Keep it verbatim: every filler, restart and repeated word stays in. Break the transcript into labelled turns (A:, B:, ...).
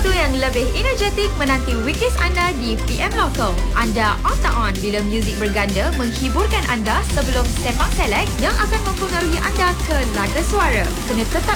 A: waktu yang lebih energetik menanti weekdays anda di P M Local. Anda on tak on bila muzik berganda menghiburkan anda sebelum Sepang Select yang akan mempengaruhi anda ke laga suara. Kena tetap